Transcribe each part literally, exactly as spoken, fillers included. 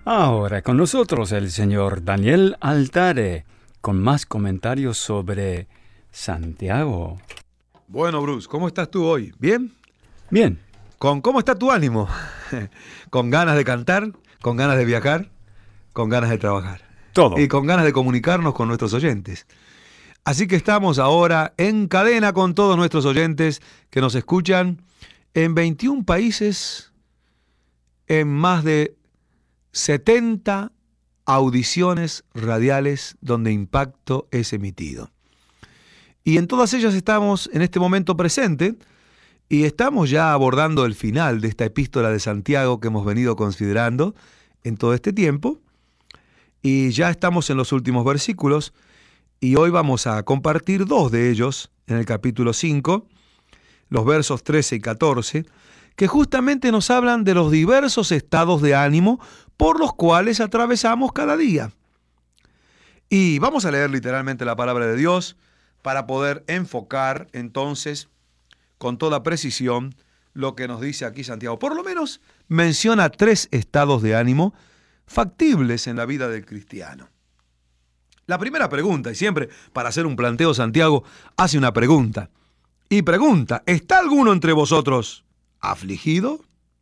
Ahora con nosotros el señor Daniel Altare con más comentarios sobre Santiago. Bueno, Bruce, ¿cómo estás tú hoy? ¿Bien? Bien. ¿Con cómo está tu ánimo? ¿Con ganas de cantar? ¿Con ganas de viajar? ¿Con ganas de trabajar? Todo. Y con ganas de comunicarnos con nuestros oyentes. Así que estamos ahora en cadena con todos nuestros oyentes que nos escuchan en veintiún países, en más de setenta audiciones radiales donde Impacto es emitido. Y en todas ellas estamos en este momento presente y estamos ya abordando el final de esta epístola de Santiago que hemos venido considerando en todo este tiempo. Y ya estamos en los últimos versículos y hoy vamos a compartir dos de ellos en el capítulo cinco, los versos trece y catorce, que justamente nos hablan de los diversos estados de ánimo por los cuales atravesamos cada día. Y vamos a leer literalmente la palabra de Dios para poder enfocar entonces con toda precisión lo que nos dice aquí Santiago. Por lo menos menciona tres estados de ánimo factibles en la vida del cristiano. La primera pregunta, y siempre para hacer un planteo Santiago hace una pregunta, y pregunta, ¿está alguno entre vosotros afligido?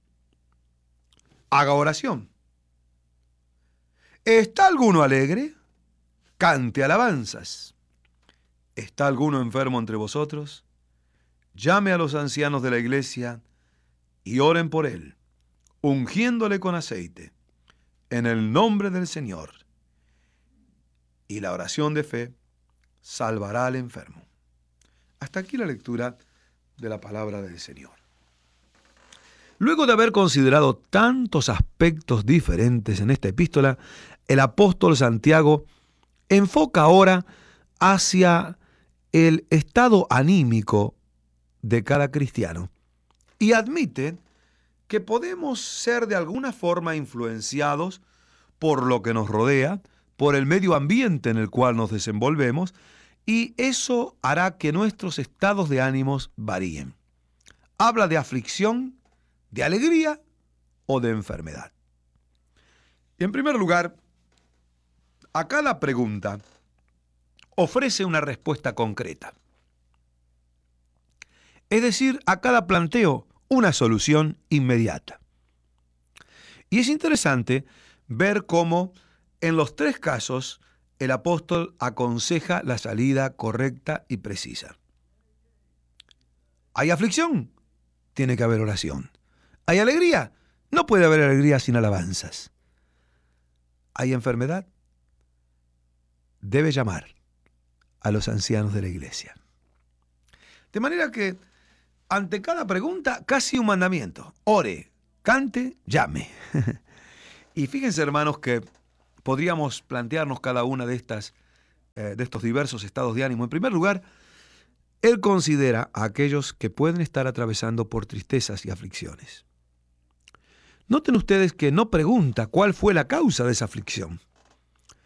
Haga oración. ¿Está alguno alegre? Cante alabanzas. ¿Está alguno enfermo entre vosotros? Llame a los ancianos de la iglesia y oren por él, ungiéndole con aceite, en el nombre del Señor. Y la oración de fe salvará al enfermo. Hasta aquí la lectura de la palabra del Señor. Luego de haber considerado tantos aspectos diferentes en esta epístola, el apóstol Santiago enfoca ahora hacia el estado anímico de cada cristiano y admite que podemos ser de alguna forma influenciados por lo que nos rodea, por el medio ambiente en el cual nos desenvolvemos, y eso hará que nuestros estados de ánimos varíen. Habla de aflicción, de alegría o de enfermedad. En primer lugar, a cada pregunta ofrece una respuesta concreta. Es decir, a cada planteo una solución inmediata. Y es interesante ver cómo en los tres casos el apóstol aconseja la salida correcta y precisa. ¿Hay aflicción? Tiene que haber oración. ¿Hay alegría? No puede haber alegría sin alabanzas. ¿Hay enfermedad? Debe llamar a los ancianos de la iglesia. De manera que, ante cada pregunta, casi un mandamiento. Ore, cante, llame. Y fíjense, hermanos, que podríamos plantearnos cada una de estas, eh, de estos diversos estados de ánimo. En primer lugar, él considera a aquellos que pueden estar atravesando por tristezas y aflicciones. Noten ustedes que no pregunta cuál fue la causa de esa aflicción.